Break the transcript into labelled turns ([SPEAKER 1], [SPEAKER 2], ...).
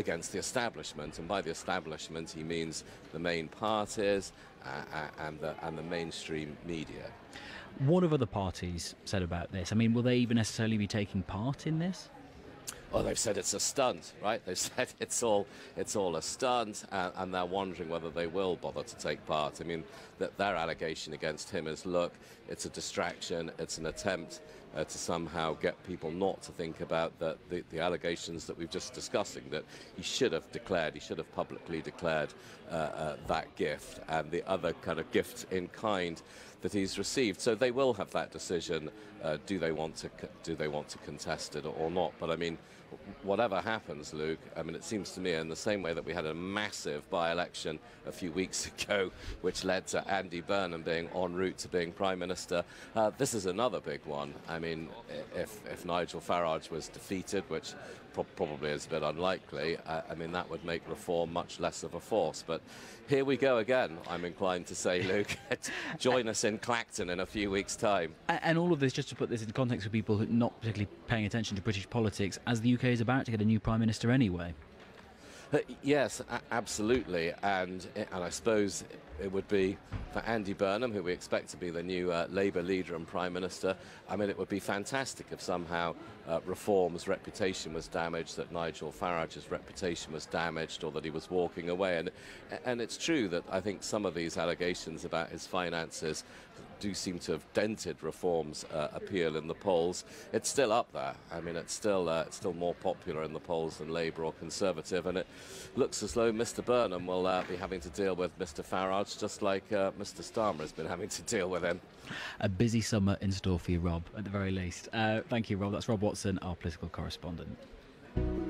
[SPEAKER 1] against the establishment, and by the establishment he means the main parties and the mainstream media.
[SPEAKER 2] What have other parties said about this? I mean, will they even necessarily be taking part in this?
[SPEAKER 1] Well, they've said it's a stunt, right? They've said it's all a stunt, and they're wondering whether they will bother to take part. I mean, that their allegation against him is, look, it's a distraction, it's an attempt to somehow get people not to think about the allegations that we've just discussing, that he should have publicly declared that gift and the other kind of gift in kind that he's received. So they will have that decision. Do they want to contest it or not? But I mean, whatever happens, Luke, I mean, it seems to me, in the same way that we had a massive by-election a few weeks ago, which led to Andy Burnham being en route to being Prime Minister, this is another big one. I mean, if Nigel Farage was defeated, which probably is a bit unlikely, I mean, that would make reform much less of a force. But here we go again, I'm inclined to say, Luke. Join us in Clacton in a few weeks' time.
[SPEAKER 2] And all of this, just to put this into context for people who are not particularly paying attention to British politics, as the UK is about to get a new Prime Minister anyway.
[SPEAKER 1] Yes, absolutely, and I suppose it would be for Andy Burnham, who we expect to be the new Labour leader and Prime Minister. I mean, it would be fantastic if somehow Reform's reputation was damaged, that Nigel Farage's reputation was damaged, or that he was walking away. And it's true that I think some of these allegations about his finances do seem to have dented Reform's appeal in the polls. It's still up there. I mean, it's still more popular in the polls than Labour or Conservative, and it looks as though Mr. Burnham will be having to deal with Mr. Farage, just like Mr. Starmer has been having to deal with him.
[SPEAKER 2] A busy summer in store for you, Rob, at the very least. Thank you, Rob. That's Rob Watson, our political correspondent.